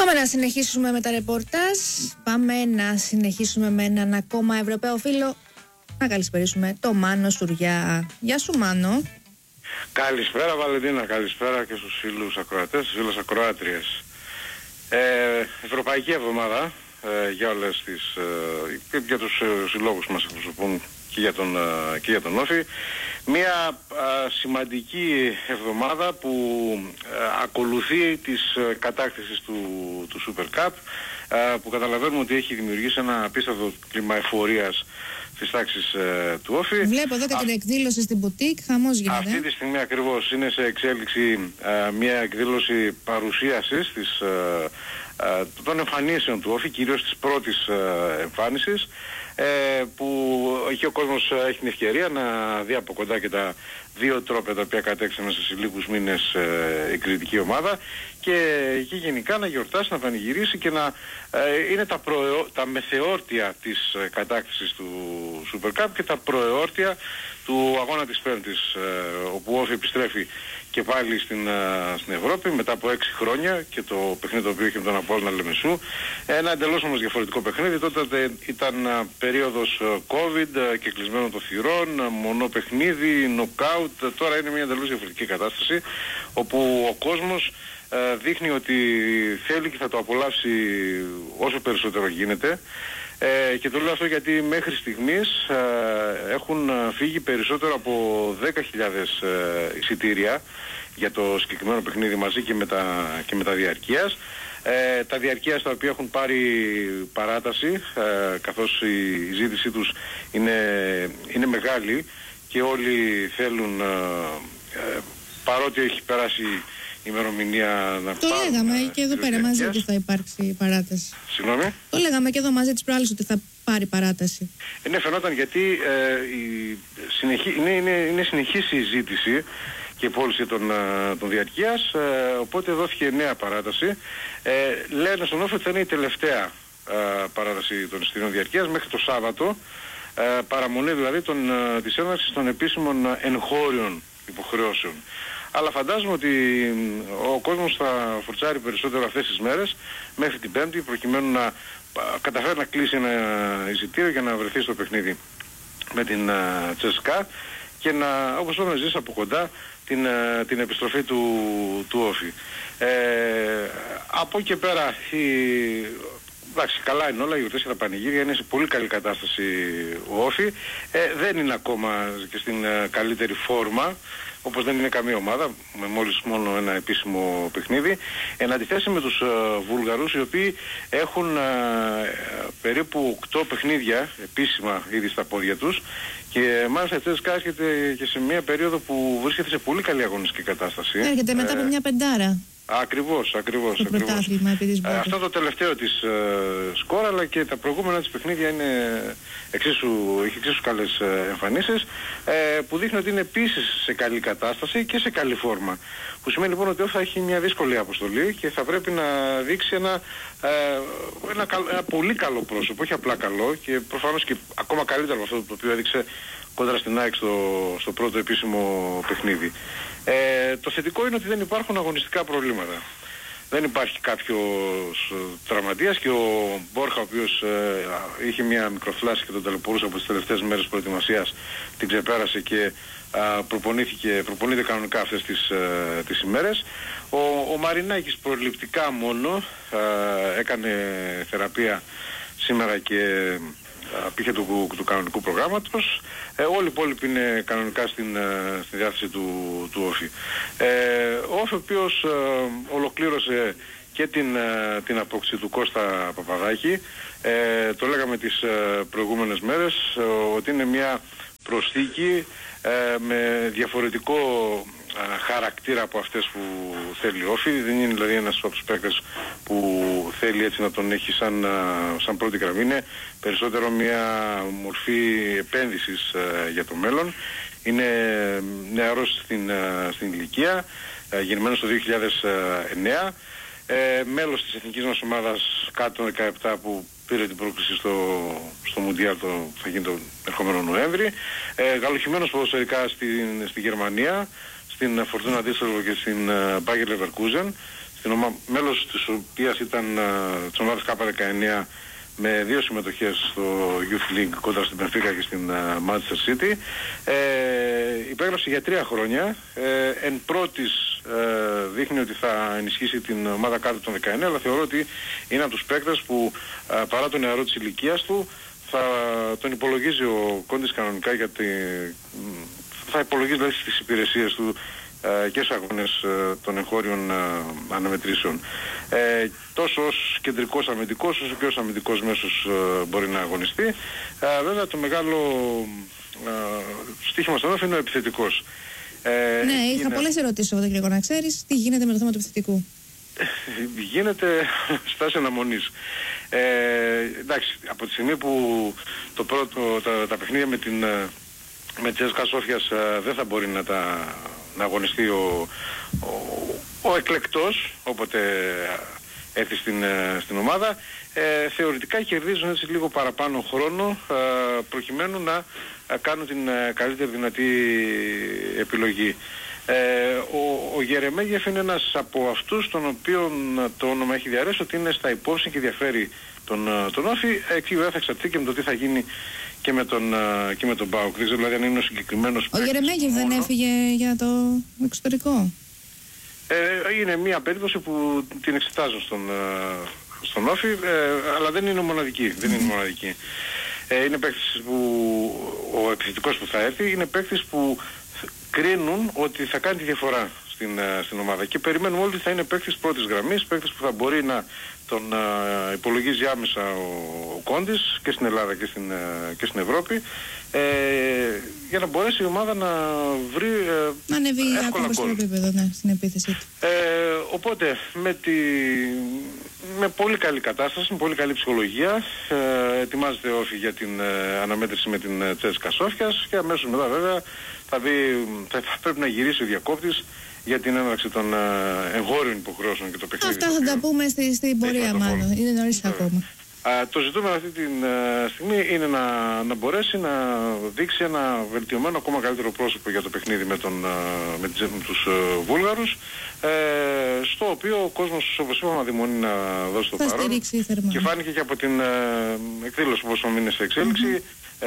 Πάμε να συνεχίσουμε με τα ρεπορτάζ. Πάμε να συνεχίσουμε με έναν ακόμα Ευρωπαίο φίλο. Να καλησπερίσουμε το Μάνο Σουριά. Γεια σου, Μάνο. Καλησπέρα, Βαλεντίνα. Καλησπέρα και στους φίλους ακροατές, στις φίλες ακροάτριες. Ευρωπαϊκή εβδομάδα για όλες τις για τους συλλόγους μας εκπροσωπούν και για τον Όφη. Μια σημαντική εβδομάδα που ακολουθεί της κατάκτησης του Super Cup, που καταλαβαίνουμε ότι έχει δημιουργήσει ένα απίστευτο κλίμα εφορίας στις τάξεις του Όφη. Βλέπω εδώ και την εκδήλωση στην Μπουτίκ, χαμός γίνεται. Αυτή τη στιγμή ακριβώς είναι σε εξέλιξη μια εκδήλωση παρουσίασης των εμφανίσεων του Όφη, κυρίως της πρώτης εμφάνισης, που εκεί ο κόσμος έχει την ευκαιρία να δει από κοντά και τα δύο τρόπια τα οποία κατέξε μέσα σε λίγους μήνες η κριτική ομάδα, και γενικά να γιορτάσει, να πανηγυρίσει και να είναι τα μεθεόρτια της κατάκτησης του Super Cup και τα προεόρτια του αγώνα της Πέμπτης, όπου ο Όφη επιστρέφει και πάλι στην Ευρώπη μετά από 6 χρόνια, και το παιχνίδι το οποίο είχε με τον Απόλλωνα Λεμεσού, ένα εντελώς όμως διαφορετικό παιχνίδι. Τότε ήταν περίοδος COVID και κλεισμένο των θυρών, μονό παιχνίδι, νοκάουτ. Τώρα είναι μια εντελώς διαφορετική κατάσταση, όπου ο κόσμος δείχνει ότι θέλει και θα το απολαύσει όσο περισσότερο γίνεται. Και το λέω αυτό γιατί μέχρι στιγμής έχουν φύγει περισσότερο από 10.000 εισιτήρια για το συγκεκριμένο παιχνίδι, μαζί και με τα διαρκείας. Τα διαρκείας τα οποία έχουν πάρει παράταση, καθώς η ζήτησή τους είναι μεγάλη και όλοι θέλουν, παρότι έχει περάσει η ημερομηνία να το πάρουν. Λέγαμε και εδώ πέρα μαζί ότι θα υπάρξει παράταση. Συγγνώμη. Το λέγαμε και εδώ μαζί τις προάλλες ότι θα πάρει παράταση. Ναι, φαινόταν, γιατί είναι συνεχής η ζήτηση και η πώληση των διαρκείας, οπότε δόθηκε νέα παράταση. Λένε στον Όφη ότι θα είναι η τελευταία παράταση των εισιτηρίων διαρκείας μέχρι το Σάββατο, παραμονή δηλαδή της έναρξης των επίσημων εγχώριων υποχρεώσεων. Αλλά φαντάζομαι ότι ο κόσμος θα φορτσάρει περισσότερο αυτές τις μέρες μέχρι την Πέμπτη, προκειμένου να καταφέρει να κλείσει ένα εισιτήριο για να βρεθεί στο παιχνίδι με την Τσεσκά και να, όπως είπαμε, ζήσει από κοντά την επιστροφή του Όφη. Από εκεί πέρα, εντάξει, καλά είναι όλα, οι γιορτές και τα πανηγύρια, είναι σε πολύ καλή κατάσταση ο Όφη. Δεν είναι ακόμα και στην καλύτερη φόρμα, όπως δεν είναι καμία ομάδα, με μόνο ένα επίσημο παιχνίδι, εν αντιθέσει με τους Βούλγαρους, οι οποίοι έχουν περίπου 8 παιχνίδια επίσημα ήδη στα πόδια τους, και μάλιστα η Τσέσκα έρχεται και σε μια περίοδο που βρίσκεται σε πολύ καλή αγωνιστική κατάσταση. Έρχεται μετά από μια πεντάρα. Ακριβώς. Αυτό το τελευταίο της σκορ, αλλά και τα προηγούμενα της παιχνίδια έχει εξίσου καλές εμφανίσεις, που δείχνει ότι είναι επίσης σε καλή κατάσταση και σε καλή φόρμα. Που σημαίνει λοιπόν ότι θα έχει μια δύσκολη αποστολή και θα πρέπει να δείξει ένα πολύ καλό πρόσωπο, όχι απλά καλό, και προφανώς και ακόμα καλύτερο από αυτό το οποίο έδειξε κόντρα στην ΑΕΚ στο πρώτο επίσημο παιχνίδι. Το θετικό είναι ότι δεν υπάρχουν αγωνιστικά προβλήματα. Δεν υπάρχει κάποιος τραυματίας, και ο Μπόρχα, ο οποίος είχε μια μικροθλάση και τον ταλαιπωρούσε από τις τελευταίες μέρες προετοιμασίας, την ξεπέρασε και προπονείται κανονικά αυτές τις ημέρες. Ο Μαρινάκης προληπτικά μόνο έκανε θεραπεία σήμερα και πήχε του κανονικού προγράμματος. Όλοι οι υπόλοιποι είναι κανονικά στην διάθεση του Όφη. Ο Όφη, ο οποίος ολοκλήρωσε και την απόκτηση του Κώστα Παπαδάκη, το λέγαμε τις προηγούμενες μέρες, ότι είναι μια προσθήκη με διαφορετικό χαρακτήρα από αυτές που θέλει ο Όφη. Δεν είναι δηλαδή ένας από τους παίκτες που θέλει έτσι να τον έχει σαν πρώτη γραμμή. Είναι περισσότερο μια μορφή επένδυσης για το μέλλον. Είναι νεαρός στην ηλικία, γεννημένος το 2009, μέλος της εθνικής μας ομάδας κάτω των 17, που πήρε την πρόκληση στο Μουντιάλ που θα γίνει τον ερχόμενο Νοέμβρη. Γαλοχημένος ποδοσφαιρικά στη Γερμανία, στην Φορτούνα Ντίσσελντορφ και στην Bayer Leverkusen. μέλος της οποίας ήταν της ομάδας K19 με 2 συμμετοχές στο Youth League κοντά στην Μπενφίκα και στην Manchester City. Υπέγραψε για 3 χρόνια. Εν πρώτης δείχνει ότι θα ενισχύσει την ομάδα κάτω των 19, αλλά θεωρώ ότι είναι από τους παίκτες που παρά το νεαρό της ηλικίας του θα τον υπολογίζει ο Κόντις κανονικά, γιατί θα υπολογίζει δηλαδή στις υπηρεσίες του και στους αγώνες των εγχώριων αναμετρήσεων. Τόσο ως κεντρικός αμυντικός όσο και ως αμυντικός μέσος μπορεί να αγωνιστεί. Βέβαια το μεγάλο στοίχημα στον Όφη είναι ο επιθετικός. Ναι, είχα πολλές ερωτήσεις από τον κύριο, να ξέρεις τι γίνεται με το θέμα του επιθετικού. Γίνεται στάση αναμονής. Εντάξει, από τη στιγμή που τα παιχνίδια με Τσέσκα Σόφιας δεν θα μπορεί να αγωνιστεί ο εκλεκτός όποτε έρθει στην ομάδα, θεωρητικά κερδίζουν έτσι λίγο παραπάνω χρόνο προκειμένου να κάνουν την καλύτερη δυνατή επιλογή. Ο Γερεμέγεφ είναι ένας από αυτούς τον οποίον το όνομα έχει διαρρέσει ότι είναι στα υπόψη και διαφέρει τον Όφη. Εκεί βέβαια θα εξαρτηθεί και με το τι θα γίνει και με τον ΠΑΟΚ. Δεν ξέρω δηλαδή αν είναι ο συγκεκριμένος. Ο Γερεμέγεφ δεν έφυγε για το εξωτερικό? Είναι μια περίπτωση που την εξετάζουν στον Όφη, αλλά δεν είναι μοναδική. Είναι παίκτης που ο επιθετικός που θα έρθει είναι παίκτης που κρίνουν ότι θα κάνει τη διαφορά στην ομάδα και περιμένουμε όλοι ότι θα είναι παίκτης πρώτης γραμμής, παίκτης που θα μπορεί να τον υπολογίζει άμεσα ο Κόντις και στην Ελλάδα και στην Ευρώπη, για να μπορέσει η ομάδα να βρει να ανεβεί ακόμα στο επίπεδο, ναι, στην επίθεση του. Οπότε με πολύ καλή κατάσταση, με πολύ καλή ψυχολογία ετοιμάζεται ο Όφη για την αναμέτρηση με την Τσέσκα Σόφιας και αμέσως μετά βέβαια θα πρέπει να γυρίσει ο διακόπτης για την έναρξη των εγχώριων υποχρεώσεων και το παιχνίδι. Αυτά θα τα πούμε στην πορεία μάλλον. Είναι νωρίς ακόμα. Το ζητούμενο αυτή τη στιγμή είναι να μπορέσει να δείξει ένα βελτιωμένο ακόμα καλύτερο πρόσωπο για το παιχνίδι με τους Βούλγαρους, στο οποίο ο κόσμος, όπως είπαμε, αδειμονεί να δώσει το παρόν και φάνηκε και από την εκδήλωση που είναι σε εξέλιξη.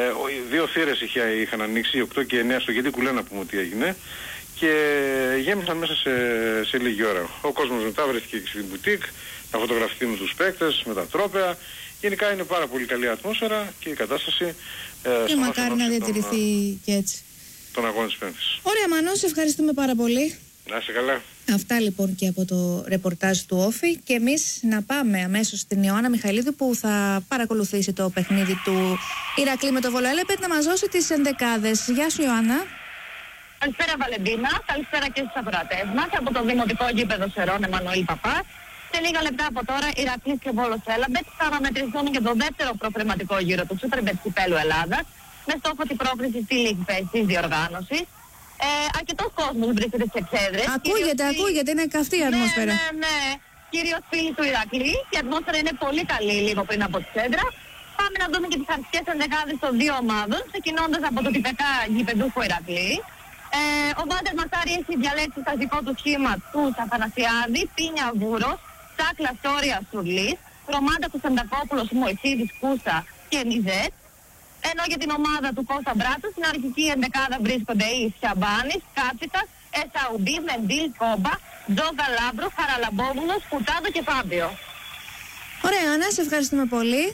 2 θύρες είχαν ανοίξει, 8 και 9 στο Γεντή Κουλέ, να πούμε ότι έγινε, και γέμισαν μέσα σε λίγη ώρα. Ο κόσμος μετά βρέθηκε και στην μπουτίκ να φωτογραφηθεί με τους παίκτες, με τα τρόπαια. Γενικά είναι πάρα πολύ καλή ατμόσφαιρα και η κατάσταση και μακάρι να διατηρηθεί και έτσι τον αγώνα της Πέμπτης. Ωραία Μανώ, σε ευχαριστούμε πάρα πολύ. Να είσαι καλά. Αυτά λοιπόν και από το ρεπορτάζ του Όφη, και εμείς να πάμε αμέσως στην Ιωάννα Μιχαηλίδου που θα παρακολουθήσει το παιχνίδι του Ηρακλή με το Βόλο Έλεπετ, να μας δώσει τις ενδεκάδες. Γεια σου Ιωάννα. Καλησπέρα Βαλεντίνα, καλησπέρα και στους ακροατές μας από το Δημοτικό Γήπεδο Σερών Εμμανουήλ Παπάς. Σε λίγα λεπτά από τώρα, Ηρακλής και Βόλος Έλεμπετ θα αναμετρηθούν για τον δεύτερο προκριματικό γύρο του Superbet Κυπέλλου Ελλάδας, με στόχο την πρόκριση στη League Phase της διοργάνωσης. Αρκετός κόσμος βρίσκεται στις εξέδρες. Ακούγεται, είναι καυτή η ατμόσφαιρα. Ναι. Κυρίως φίλοι του Ηρακλή, η ατμόσφαιρα είναι πολύ καλή λίγο πριν από τη σέντρα. Πάμε να δούμε και τις αρχικές ενδεκάδες των δύο ομάδων, ξεκινώντας από το τυπικά γηπεδούχο Ηρακλή. Ο Βάλτερ Μασάρη έχει διαλέξει στα δικό του σχήμα του Αθανασιάδη, Πίνια Βούρος, Σάκλα Σόρια Σουρλής, Ρωμάντα του Σαντακόπουλος, Μωυσίδης Κούσα και Μιζέτ. Ενώ για την ομάδα του Κώστα Μπράτσου στην αρχική ενδεκάδα βρίσκονται οι Σιαμπάνης, Κάτσικας, Εσαουμπή, Μεντήλ, Κόμπα, Τζόγκα Λάμπρου, Χαραλαμπόγλους, Κουτάδο και Φάμπιο. Ωραία Άννα, σε ευχαριστούμε πολύ.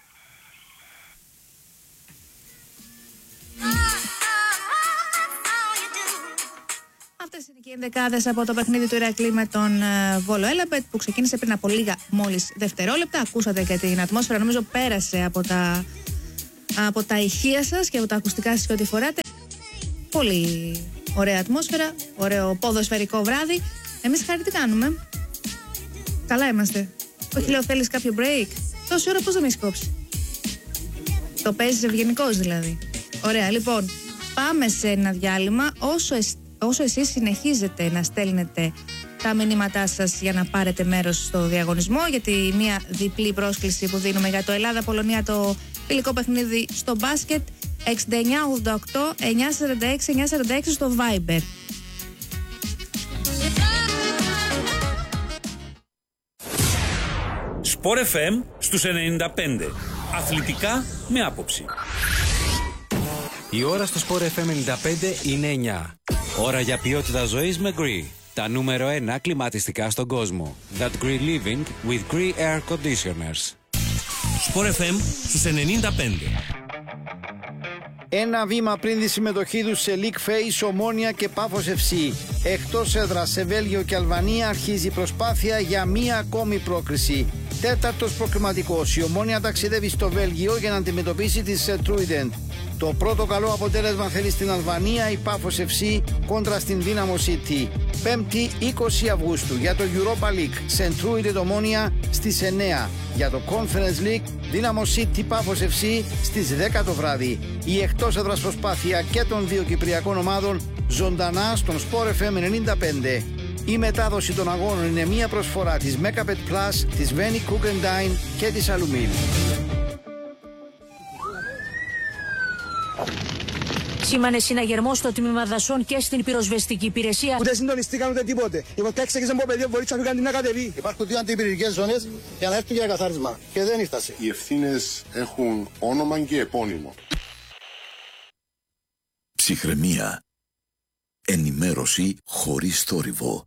Αυτές είναι και οι ενδεκάδες από το παιχνίδι του Ηρακλή με τον Βόλο Έλεπετ που ξεκίνησε πριν από λίγα μόλις δευτερόλεπτα. Ακούσατε και την ατμόσφαιρα, νομίζω πέρασε από τα ηχεία σας και από τα ακουστικά σας και ό,τι φοράτε. Πολύ ωραία ατμόσφαιρα, ωραίο ποδοσφαιρικό βράδυ. Εμείς χάρη τι κάνουμε? Καλά είμαστε. Όχι λέω θέλεις κάποιο break? Τόση ώρα πώς δεν με έχεις κόψει? Το παίζεις ευγενικός δηλαδή. Ωραία, λοιπόν, πάμε σε ένα διάλειμμα. Όσο εσείς συνεχίζετε να στέλνετε τα μηνύματά σας για να πάρετε μέρος στο διαγωνισμό, γιατί μια διπλή πρόσκληση που δίνουμε για το Ελλάδα-Πολωνία, το φιλικό παιχνίδι στο μπάσκετ, 6988 946 946 στο Viber. Sport FM στους 95. Αθλητικά με άποψη. Η ώρα στο Sport FM 95 είναι 9. Ώρα για ποιότητα ζωής με Gree. Τα νούμερο 1 κλιματιστικά στον κόσμο. That Gree Living with Gree Air Conditioners. Sport FM στους 95. Ένα βήμα πριν τη συμμετοχή τους σε League Face, Ομόνοια και Πάφος FC. Εκτός έδρας σε Βέλγιο και Αλβανία αρχίζει η προσπάθεια για μία ακόμη πρόκριση. Τέταρτος προκριματικός. Η Ομόνοια ταξιδεύει στο Βέλγιο για να αντιμετωπίσει τη Τρούιντεντ. Το πρώτο καλό αποτέλεσμα θέλει στην Αλβανία η Πάφος FC κόντρα στην Dynamo City. 5η 20 Αυγούστου για το Europa League. Σεντρούιντεντ Ομόνοια στις 9. Για το Conference League Dynamo City Πάφος FC στις 10 το βράδυ. Η εκτός έδρας προσπάθεια και των δύο κυπριακών ομάδων ζωντανά στον Sport FM 95. Η μετάδοση των αγώνων είναι μία προσφορά της Megabet Plus, της Veni Cook & Dine και της Alumil. Σήμανε συναγερμό στο τμήμα δασών και στην πυροσβεστική υπηρεσία. Ούτε συντονιστήκαν ούτε τίποτε. Η φωτιά έξεγε από παιδί, μπορεί να κάνει να κατεβεί. Υπάρχουν δύο αντιπυρηνικές ζώνες για να έρθουν για καθάρισμα. Και δεν ήρθασε. Οι ευθύνες έχουν όνομα και επώνυμο. Ψυχραιμία. Ενημέρωση χωρίς θόρυβο.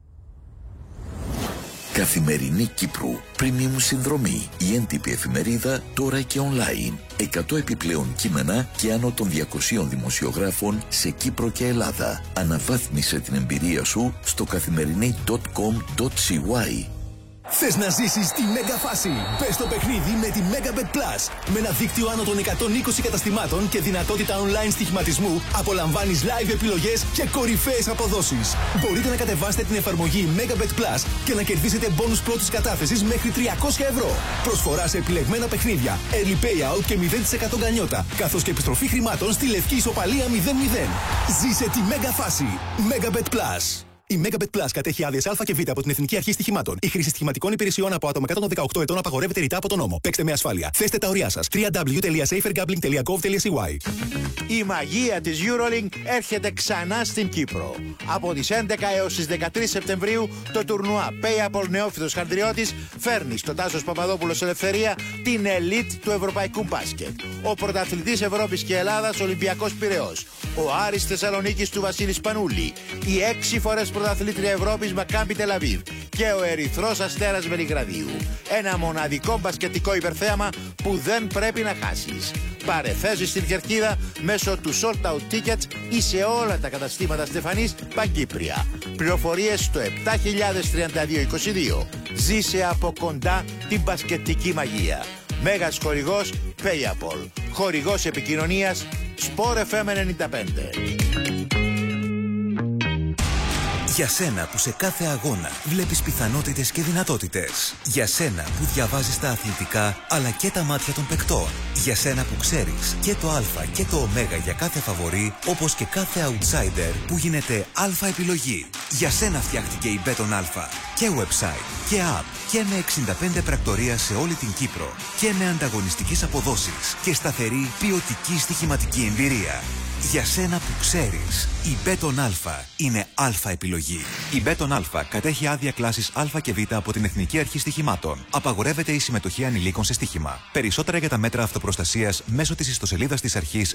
Καθημερινή Κύπρου. Premium συνδρομή. Η έντυπη εφημερίδα τώρα και online. 100 επιπλέον κείμενα και άνω των 200 δημοσιογράφων σε Κύπρο και Ελλάδα. Αναβάθμισε την εμπειρία σου στο καθημερινή.com.cy. Θες να ζήσεις τη μέγα φάση? Μπες στο παιχνίδι με τη Megabet Plus. Με ένα δίκτυο άνω των 120 καταστημάτων και δυνατότητα online στοιχηματισμού, απολαμβάνεις live επιλογές και κορυφαίες αποδόσεις. Μπορείτε να κατεβάσετε την εφαρμογή Megabet Plus και να κερδίσετε μπόνους πρώτης κατάθεσης μέχρι 300 ευρώ. Προσφορά σε επιλεγμένα παιχνίδια, early payout και 0% γκανιότα, καθώς και επιστροφή χρημάτων στη λευκή ισοπαλία 0-0. Ζήσε τη μέγα φάση. Megabet Plus. Η Megabet Plus κατέχει άδειες Α και Β από την Εθνική Αρχή Στοιχημάτων. Η χρήση στοιχηματικών υπηρεσιών από άτομα κάτω των 18 ετών απαγορεύεται ρητά από τον νόμο. Παίξτε με ασφάλεια. Θέστε τα ωριά σας. www.safergambling.gov.cy. Η μαγεία της EuroLink έρχεται ξανά στην Κύπρο. Από τις 11 έως τις 13 Σεπτεμβρίου το τουρνουά Payapol Νεόφυτος Χαντριώτης φέρνει στο Τάσος Παπαδόπουλος Ελευθερία την ελίτ του ευρωπαϊκού μπάσκετ. Ο πρωταθλητής Ευρώπης και Ελλάδας Ολυμπιακός Πειραιώς. Ο Άρης Θεσσαλονίκης του Βασίλη Σπανούλη. Οι 6 φορές πρωταθλήτρια Ευρώπης Μακάμπι Τελαβίβ και ο Ερυθρός Αστέρας Βελιγραδίου. Ένα μοναδικό μπασκετικό υπερθέαμα που δεν πρέπει να χάσεις. Πάρε θέση στην κερκίδα μέσω του Sold Out Tickets ή σε όλα τα καταστήματα Στεφανής Παγκύπρια. Πληροφορίες στο 703222. Ζήσε από κοντά την μπασκετική μαγεία. Μέγας χορηγός Payapol. Χορηγός επικοινωνίας Sport FM 95. Για σένα που σε κάθε αγώνα βλέπεις πιθανότητες και δυνατότητες. Για σένα που διαβάζεις τα αθλητικά αλλά και τα μάτια των παικτών. Για σένα που ξέρεις και το α και το ω για κάθε φαβορί, όπως και κάθε outsider που γίνεται αλφα επιλογή. Για σένα φτιάχτηκε η Beton Alpha. Και website και app και με 65 πρακτορία σε όλη την Κύπρο. Και με ανταγωνιστικές αποδόσεις και σταθερή ποιοτική στοιχηματική εμπειρία. Για σένα που ξέρεις, η Beton Alpha είναι αλφα επιλογή. Η Beton Alpha κατέχει άδεια κλάσης Α και Β από την Εθνική Αρχή Στοιχημάτων. Απαγορεύεται η συμμετοχή ανηλίκων σε στοίχημα. Περισσότερα για τα μέτρα αυτοπροστασίας μέσω της ιστοσελίδας της αρχής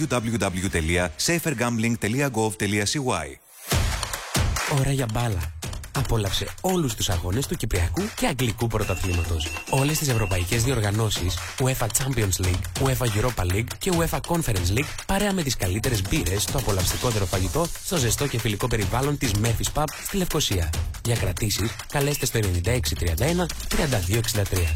www.safergambling.gov.cy. Ώρα για μπάλα. Απόλαυσε όλους τους αγώνες του Κυπριακού και Αγγλικού Πρωταθλήματος. Όλες τις ευρωπαϊκές διοργανώσεις, UEFA Champions League, UEFA Europa League και UEFA Conference League, παρέα με τις καλύτερες μπύρες, το απολαυστικότερο φαγητό, στο ζεστό και φιλικό περιβάλλον της Memphis Pub στη Λευκοσία. Για κρατήσεις, καλέστε στο 9631 3263.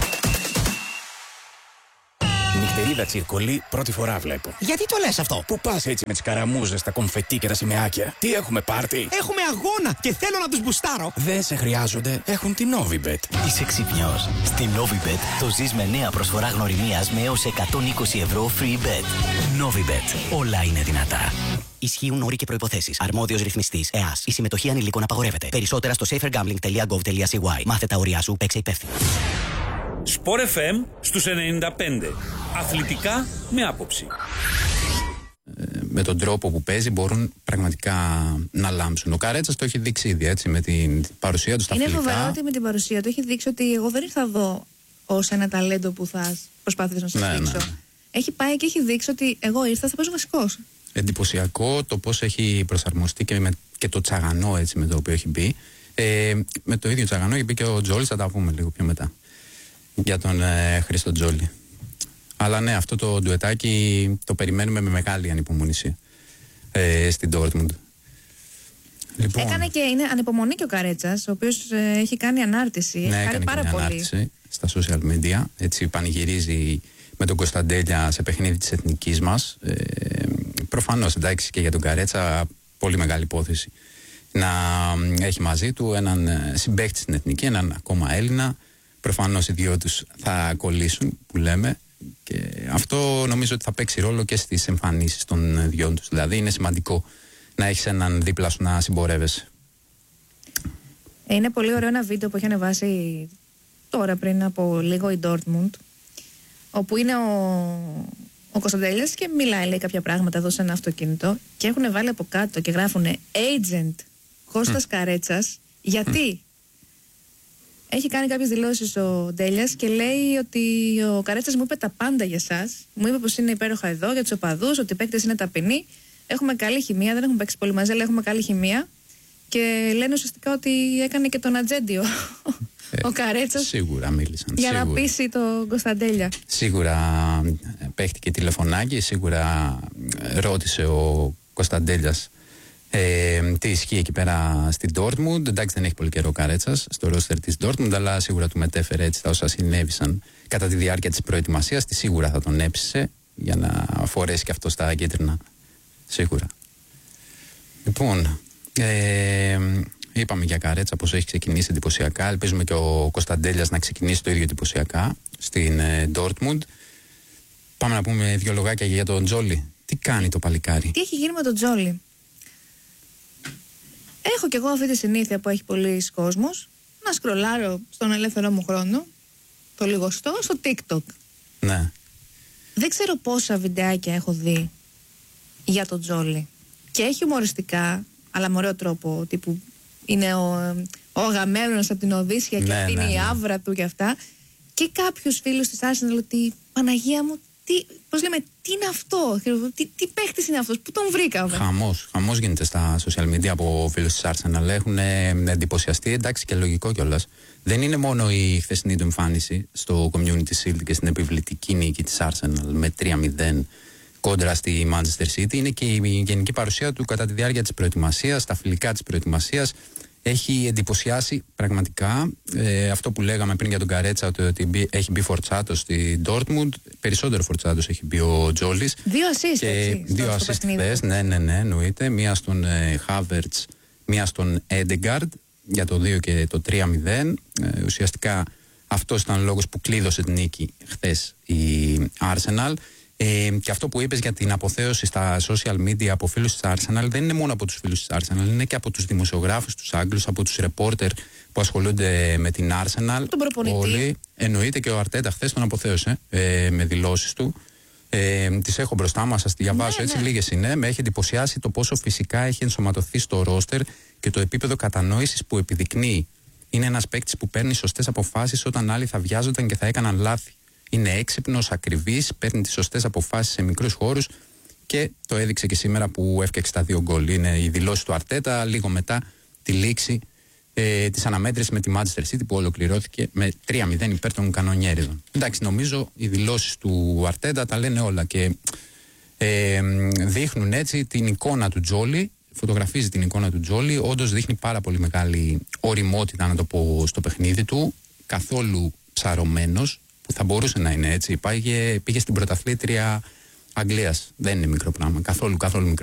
Νυχτερίδα Τσιρκολί, πρώτη φορά βλέπω. Γιατί το λες αυτό? Πού πας έτσι με τις καραμούζες, τα κομφετί και τα σημαίακια? Τι έχουμε πάρτι? Έχουμε αγώνα και θέλω να τους μπουστάρω. Δεν σε χρειάζονται, έχουν την Novibet. Είσαι ξυπνιός. Στη Novibet το ζεις με νέα προσφορά γνωριμίας με έως 120 ευρώ free bet. Novibet. Όλα είναι δυνατά. Ισχύουν όροι και προϋποθέσεις. Αρμόδιος ρυθμιστής ΕΑΣ. Η συμμετοχή ανηλίκων απαγορεύεται. Περισσότερα στο safergambling.gov.cy. Μάθε τα όρια σου, παίξε υπεύθυνα. Sport FM στους 95. Αθλητικά με άποψη. με τον τρόπο που παίζει μπορούν πραγματικά να λάμψουν. Ο Καρέτσας το έχει δείξει ήδη, έτσι, με την παρουσία του στα φιλικά. Είναι φοβερό ότι με την παρουσία του έχει δείξει ότι εγώ δεν ήρθα εδώ ως ένα ταλέντο που θα προσπαθήσω να σας δείξω. Ναι. Έχει πάει και έχει δείξει ότι εγώ ήρθα, θα παίζω βασικός. Εντυπωσιακό το πώς έχει προσαρμοστεί και το τσαγανό, έτσι, με το οποίο έχει μπει. Με το ίδιο τσαγανό έχει μπει και ο Τζόλης, θα τα πούμε λίγο πιο μετά για τον Χρήστο Τζόλη. Αλλά ναι, αυτό το ντουετάκι το περιμένουμε με μεγάλη ανυπομονησία στην Dortmund. Λοιπόν. Έκανε και είναι ανυπομονή και ο Καρέτσας, ο οποίος έχει κάνει ανάρτηση. Ναι, έκανε πάρα πολύ ανάρτηση στα social media. Έτσι πανηγυρίζει με τον Κωνσταντέλια σε παιχνίδι της εθνικής μας. Προφανώς, εντάξει, και για τον Καρέτσα πολύ μεγάλη υπόθεση να έχει μαζί του έναν συμπαίχτη στην εθνική, έναν ακόμα Έλληνα. Προφανώς οι δυο τους θα κολλήσουν, που λέμε. Και αυτό νομίζω ότι θα παίξει ρόλο και στις εμφανίσεις των δυο τους. Δηλαδή είναι σημαντικό να έχεις έναν δίπλα σου να συμπορεύεσαι. Είναι πολύ ωραίο ένα βίντεο που έχει ανεβάσει τώρα πριν από λίγο η Dortmund, όπου είναι ο Κωνσταντέλιας και μιλάει, λέει κάποια πράγματα εδώ σε ένα αυτοκίνητο και έχουν βάλει από κάτω και γράφουν Agent Κώστας Καρέτσας. Γιατί? Έχει κάνει κάποιες δηλώσεις ο Ντέλιας και λέει ότι ο Καρέτσας μου είπε τα πάντα για εσάς. Μου είπε πως είναι υπέροχα εδώ για τους οπαδούς, ότι οι παίκτες είναι ταπεινοί. Έχουμε καλή χημεία, δεν έχουμε παίξει πολύ μαζί, αλλά έχουμε καλή χημεία. Και λένε ουσιαστικά ότι έκανε και τον ατζέντιο ο Καρέτσας. Σίγουρα μίλησαν. Για να πείσει τον Κωνσταντέλια. Σίγουρα παίχτηκε τηλεφωνάκι, σίγουρα ρώτησε ο Κωνσταντέλιας τι ισχύει εκεί πέρα στην Dortmund. Εντάξει, δεν έχει πολύ καιρό ο Καρέτσας στο ρόστερ της Dortmund, αλλά σίγουρα του μετέφερε έτσι τα όσα συνέβησαν κατά τη διάρκεια της προετοιμασίας. Σίγουρα θα τον έψησε για να φορέσει και αυτό στα κίτρινα. Σίγουρα. Λοιπόν, είπαμε για Καρέτσα πως έχει ξεκινήσει εντυπωσιακά. Ελπίζουμε και ο Κωνσταντέλιας να ξεκινήσει το ίδιο εντυπωσιακά στην Dortmund. Πάμε να πούμε δύο λογάκια για τον Τζόλι. Τι κάνει το παλικάρι? Τι έχει γίνει με τον Τζόλι? Έχω κι εγώ αυτή τη συνήθεια που έχει πολλοί κόσμος να σκρολάρω στον ελεύθερο μου χρόνο, το λιγοστό, στο TikTok. Ναι. Δεν ξέρω πόσα βιντεάκια έχω δει για τον Τζόλι. Και έχει humοριστικά, αλλά με ωραίο τρόπο, τύπου είναι ο αγαμένος από την Οδύσσια και αυτή είναι η άβρα του και αυτά. Και κάποιους φίλους της Arsenal ότι Παναγία μου, πώς λέμε, τι είναι αυτό, τι παίχτης είναι αυτός, πού τον βρήκαμε? Χαμός γίνεται στα social media από φίλους της Arsenal. Έχουν εντυπωσιαστεί, εντάξει, και λογικό κιόλας. Δεν είναι μόνο η χθεσινή του εμφάνιση στο Community Shield και στην επιβλητική νίκη της Arsenal με 3-0 κόντρα στη Manchester City, είναι και η γενική παρουσία του κατά τη διάρκεια της προετοιμασίας, τα φιλικά της προετοιμασίας. Έχει εντυπωσιάσει πραγματικά. Αυτό που λέγαμε πριν για τον Καρέτσα, ότι έχει μπει φορτσάτος στη Dortmund. Περισσότερο φορτσάτος έχει μπει ο Τζόλης. 2 assist, έτσι. 2 assist χθες, ναι, εννοείται. Μία στον Havertz, μία στον Έντεγκαρντ για το 2 και το 3-0. Ουσιαστικά αυτός ήταν ο λόγος που κλείδωσε την νίκη χθες η Arsenal. Και αυτό που είπες για την αποθέωση στα social media από φίλους της Arsenal δεν είναι μόνο από τους φίλους της Arsenal, είναι και από τους δημοσιογράφους, τους Άγγλους, από τους reporter που ασχολούνται με την Arsenal. Τον προπονητή. Όλοι, εννοείται και ο Αρτέτα χθες τον αποθέωσε με δηλώσεις του. Τις έχω μπροστά μας, σας τη διαβάσω, έτσι λίγες είναι. Με έχει εντυπωσιάσει το πόσο φυσικά έχει ενσωματωθεί στο ρόστερ και το επίπεδο κατανόησης που επιδεικνύει. Είναι ένας παίκτης που παίρνει σωστές αποφάσεις όταν άλλοι θα βιάζονταν και θα έκαναν λάθη. Είναι έξυπνος, ακριβής, παίρνει τις σωστές αποφάσεις σε μικρούς χώρους και το έδειξε και σήμερα που έφτιαξε τα 2 γκολ. Είναι η δηλώση του Αρτέτα λίγο μετά τη λήξη της αναμέτρησης με τη Manchester City που ολοκληρώθηκε με 3-0 υπέρ των κανονιέριδων. Εντάξει, νομίζω οι δηλώσεις του Αρτέτα τα λένε όλα και δείχνουν έτσι την εικόνα του Τζόλι, φωτογραφίζει την εικόνα του Τζόλι, όντως δείχνει πάρα πολύ μεγάλη ωριμότητα, να το πω, στο παιχνίδι του, καθόλου ψαρωμένος, που θα μπορούσε να είναι έτσι. Πήγε στην πρωταθλήτρια Αγγλίας. Δεν είναι μικρό πράγμα. Καθόλου μικρό